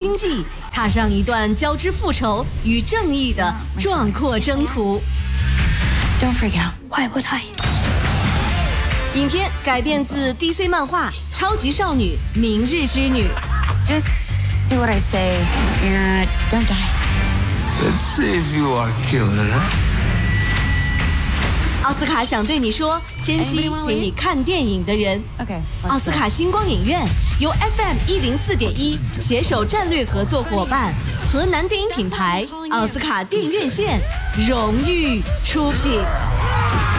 经济，踏上一段交织复仇与正义的壮阔征途。 Don't freak out. Why would I? 影片改编自 DC 漫画《超级少女明日之女》。 Just do what I say and don't die. Let's see if you are killer, huh? 奥斯卡想对你说，珍惜陪你看电影的人。 Okay. 奥斯卡星光影院由 FM104.1携手战略合作伙伴河南电影品牌奥斯卡电影院线荣誉出品。